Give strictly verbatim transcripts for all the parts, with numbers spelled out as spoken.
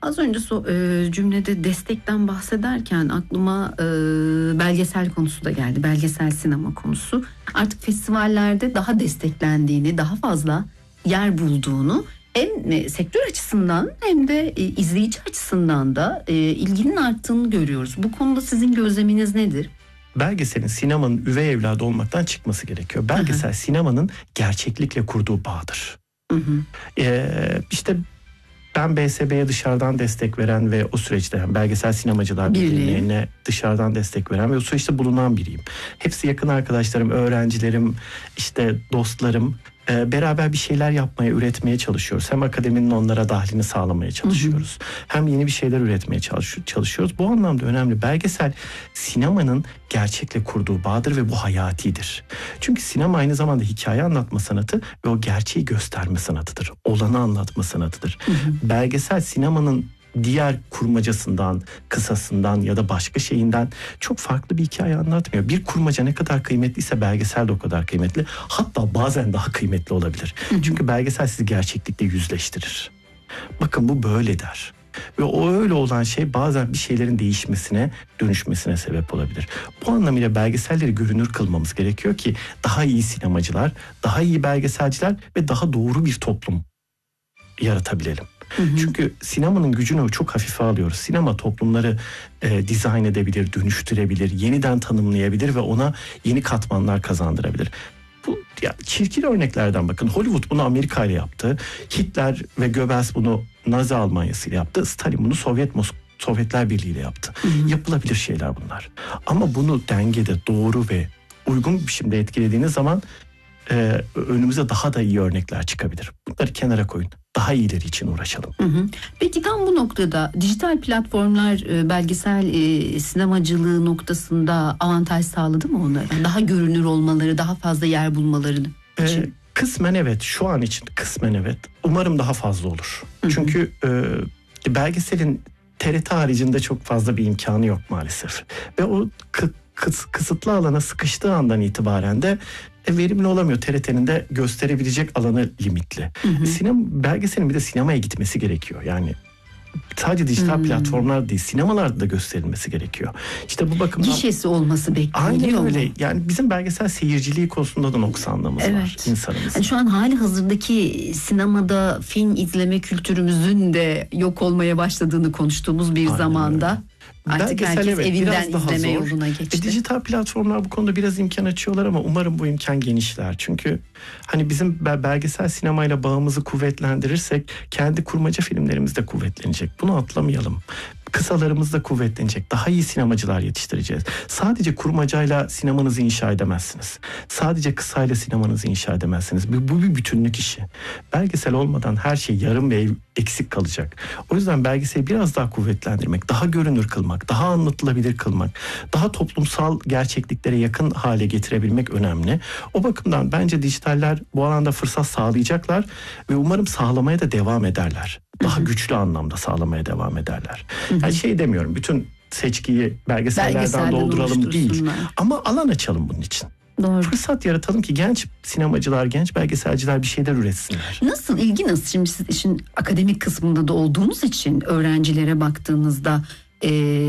Az önce so, e, cümlede destekten bahsederken aklıma e, belgesel konusu da geldi. Belgesel sinema konusu. Artık festivallerde daha desteklendiğini, daha fazla yer bulduğunu hem e, sektör açısından hem de e, izleyici açısından da e, ilginin arttığını görüyoruz. Bu konuda sizin gözleminiz nedir? Belgeselin sinemanın üvey evladı olmaktan çıkması gerekiyor. Belgesel Hı-hı. sinemanın gerçeklikle kurduğu bağdır. Ee, işte ben B S B'ye dışarıdan destek veren ve o süreçte yani Belgesel Sinemacılar Birliği'ne dışarıdan destek veren ve o süreçte bulunan biriyim. Hepsi yakın arkadaşlarım, öğrencilerim, işte dostlarım. Ee, beraber bir şeyler yapmaya, üretmeye çalışıyoruz. Hem akademinin onlara dahlini sağlamaya çalışıyoruz. Hı hı. Hem yeni bir şeyler üretmeye çalış- çalışıyoruz. Bu anlamda önemli. Belgesel sinemanın gerçekle kurduğu bağdır ve bu hayatidir. Çünkü sinema aynı zamanda hikaye anlatma sanatı ve o gerçeği gösterme sanatıdır. Olanı anlatma sanatıdır. Hı hı. Belgesel sinemanın diğer kurmacasından, kısasından ya da başka şeyinden çok farklı bir hikaye anlatmıyor. Bir kurmaca ne kadar kıymetliyse belgesel de o kadar kıymetli. Hatta bazen daha kıymetli olabilir. Hı hı. Çünkü belgesel sizi gerçeklikle yüzleştirir. Bakın bu böyle der. Ve o öyle olan şey bazen bir şeylerin değişmesine, dönüşmesine sebep olabilir. Bu anlamıyla belgeselleri görünür kılmamız gerekiyor ki daha iyi sinemacılar, daha iyi belgeselciler ve daha doğru bir toplum yaratabilelim. Hı hı. Çünkü sinemanın gücünü çok hafife alıyoruz. Sinema toplumları e, dizayn edebilir, dönüştürebilir, yeniden tanımlayabilir ve ona yeni katmanlar kazandırabilir. Bu ya, çirkin örneklerden bakın. Hollywood bunu Amerika ile yaptı. Hitler ve Goebbels bunu Nazi Almanyası ile yaptı. Stalin bunu Sovyet Moskova Sovyetler Birliği ile yaptı. Hı hı. Yapılabilir şeyler bunlar. Ama bunu dengede, doğru ve uygun bir biçimde etkilediğiniz zaman e, önümüze daha da iyi örnekler çıkabilir. Bunları kenara koyun. Daha iyileri için uğraşalım. Hı hı. Peki tam bu noktada dijital platformlar e, belgesel e, sinemacılığı noktasında avantaj sağladı mı onlara? Daha görünür olmaları, daha fazla yer bulmaları için. Ee, kısmen evet. Şu an için kısmen evet. Umarım daha fazla olur. Hı hı. Çünkü e, belgeselin T R T haricinde çok fazla bir imkanı yok maalesef. Ve o kı- kıs- kısıtlı alana sıkıştığı andan itibaren de E, verimli olamıyor. T R T'nin de gösterebilecek alanı limitli. Hı hı. Sinema, belgeselin bir de sinemaya gitmesi gerekiyor. Yani sadece dijital hmm. platformlar değil, sinemalarda da gösterilmesi gerekiyor. İşte bu bakımdan gişesi olması bekleniyor. Aynen öyle. Mu? Yani bizim belgesel seyirciliği konusunda da noksanlığımız evet. var insanımızın. Yani şu an hali hazırdaki sinemada film izleme kültürümüzün de yok olmaya başladığını konuştuğumuz bir Aynen zamanda. Öyle. Artık belgesel, herkes evet, evinden izleme yoluna geçti. E, dijital platformlar bu konuda biraz imkan açıyorlar ama umarım bu imkan genişler. Çünkü hani bizim belgesel sinemayla bağımızı kuvvetlendirirsek kendi kurmaca filmlerimiz de kuvvetlenecek. Bunu atlamayalım. Kısalarımız da kuvvetlenecek. Daha iyi sinemacılar yetiştireceğiz. Sadece kurmacayla sinemanızı inşa edemezsiniz. Sadece kısayla sinemanızı inşa edemezsiniz. Bu, bu bir bütünlük işi. Belgesel olmadan her şey yarım ve eksik kalacak. O yüzden belgeseli biraz daha kuvvetlendirmek, daha görünür kılmak, daha anlatılabilir kılmak, daha toplumsal gerçekliklere yakın hale getirebilmek önemli. O bakımdan bence dijitaller bu alanda fırsat sağlayacaklar ve umarım sağlamaya da devam ederler. Daha Hı-hı. güçlü anlamda sağlamaya devam ederler. Hı-hı. Yani şey demiyorum, bütün seçkiyi belgesellerden Belgeselden dolduralım değil. Ama alan açalım bunun için. Doğru. Fırsat yaratalım ki genç sinemacılar, genç belgeselciler bir şeyler üretsinler. Nasıl, ilgi nasıl? Şimdi siz işin akademik kısmında da olduğunuz için öğrencilere baktığınızda e,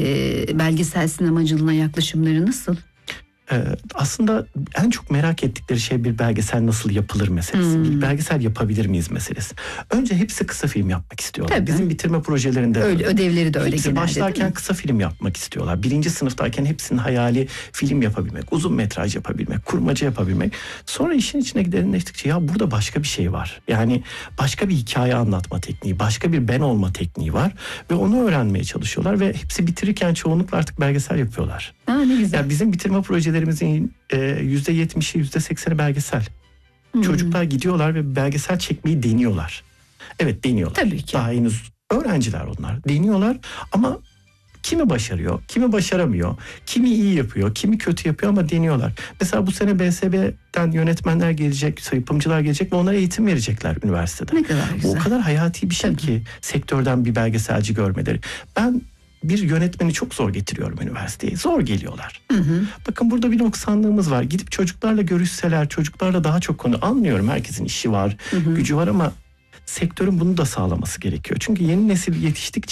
belgesel sinemacılığına yaklaşımları nasıl? Ee, aslında en çok merak ettikleri şey bir belgesel nasıl yapılır meselesi. Hmm. Bir belgesel yapabilir miyiz meselesi. Önce hepsi kısa film yapmak istiyorlar. Tabii. Bizim bitirme projelerinde öyle, ödevleri de öyle hepsi genelde. Başlarken kısa film yapmak istiyorlar. Birinci sınıftayken hepsinin hayali film yapabilmek, uzun metraj yapabilmek, kurmaca yapabilmek. Sonra işin içine derinleştikçe ya burada başka bir şey var. Yani başka bir hikaye anlatma tekniği, başka bir ben olma tekniği var ve onu öğrenmeye çalışıyorlar ve hepsi bitirirken çoğunlukla artık belgesel yapıyorlar. Ha, ne güzel. Yani bizim bitirme projelerimizin yüzde yetmişi, yüzde sekseni belgesel. Hmm. Çocuklar gidiyorlar ve belgesel çekmeyi deniyorlar. Evet, deniyorlar. Tabii ki. Daha henüz öğrenciler onlar. Deniyorlar ama kimi başarıyor, kimi başaramıyor, kimi iyi yapıyor, kimi kötü yapıyor ama deniyorlar. Mesela bu sene B S B'den yönetmenler gelecek, yapımcılar gelecek ve onlara eğitim verecekler üniversitede. Ne kadar güzel. Bu o kadar hayati bir şey Tabii. ki sektörden bir belgeselci görmeleri. Ben bir yönetmeni çok zor getiriyorum üniversiteye. Zor geliyorlar. Hı hı. Bakın burada bir noksanlığımız var. Gidip çocuklarla görüşseler, çocuklarla daha çok konu anlıyorum. Herkesin işi var, hı hı. gücü var ama sektörün bunu da sağlaması gerekiyor. Çünkü yeni nesil yetiştikçe